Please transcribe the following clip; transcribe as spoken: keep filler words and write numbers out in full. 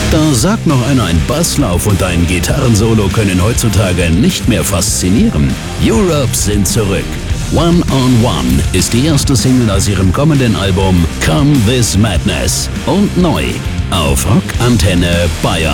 Da sagt noch einer, ein Basslauf und ein Gitarrensolo können heutzutage nicht mehr faszinieren. Europe sind zurück. One on One ist die erste Single aus ihrem kommenden Album Come This Madness und neu auf Rock Antenne Bayern.